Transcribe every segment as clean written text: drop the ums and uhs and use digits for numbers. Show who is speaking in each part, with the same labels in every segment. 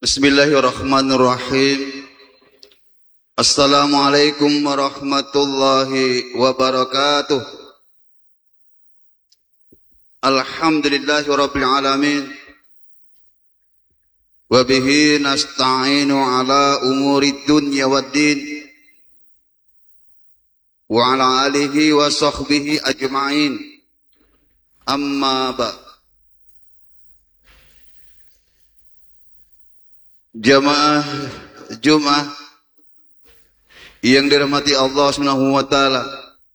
Speaker 1: Bismillahirrahmanirrahim. Assalamualaikum warahmatullahi wabarakatuh. Alhamdulillahi rabbil alamin. Wa bihi nasta'inu ala umuri dunya waddin. Wa ala alihi wa sahbihi ajma'in. Amma ba'd. Jamaah Jumat yang dirahmati Allah Subhanahu wa taala.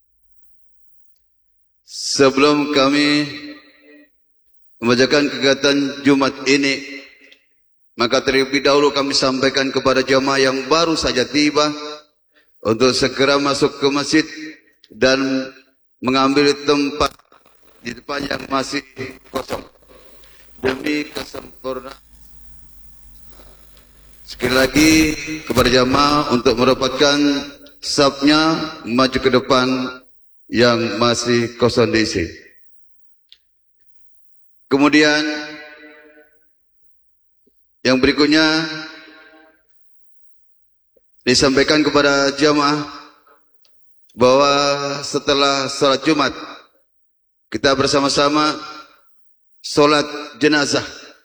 Speaker 1: Sebelum kami membacakan kegiatan Jumat ini, maka terlebih dahulu kami sampaikan kepada jamaah yang baru saja tiba untuk segera masuk ke masjid dan mengambil tempat di depan yang masih kosong demi kesempurnaan. Sekali lagi kepada jamaah untuk merapatkan safnya maju ke depan yang masih kosong diisi. Kemudian yang berikutnya disampaikan kepada jamaah bahwa setelah salat Jumat kita bersama-sama salat jenazah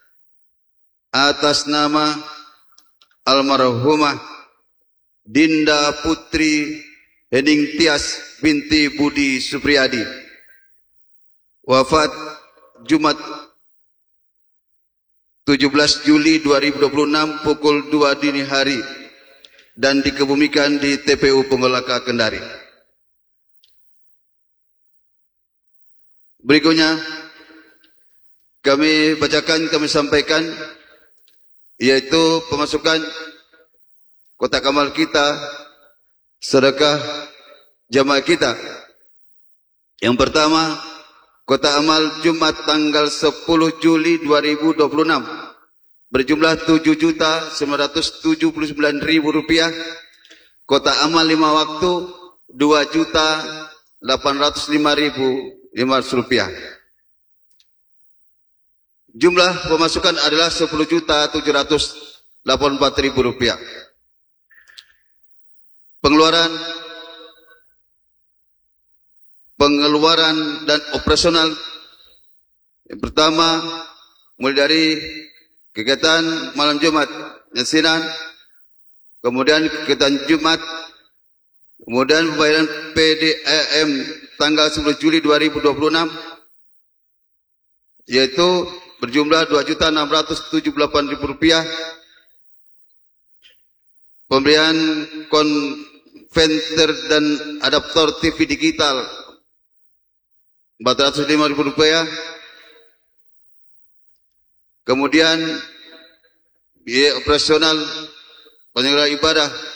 Speaker 1: atas nama almarhumah Dinda Putri Hening Tias binti Budi Supriyadi, wafat Jumat 17 Juli 2026 pukul 2 dini hari dan dikebumikan di TPU Penggolaka Kendari. Berikutnya kami sampaikan yaitu pemasukan kotak amal kita, sedekah jamaah kita. Yang pertama, kotak amal Jumat tanggal 10 Juli 2026 berjumlah Rp7.979.000. Kotak amal 5 waktu Rp2.805.500. Jumlah pemasukan adalah Rp10.784.000. Pengeluaran dan operasional yang pertama mulai dari kegiatan malam Jumat yasinan, kemudian kegiatan Jumat, kemudian pembayaran PDAM tanggal 10 Juli 2026 yaitu berjumlah Rp2.678.000. Pemberian konverter dan adaptor TV digital Rp405.000. Kemudian biaya operasional penyelenggaraan ibadah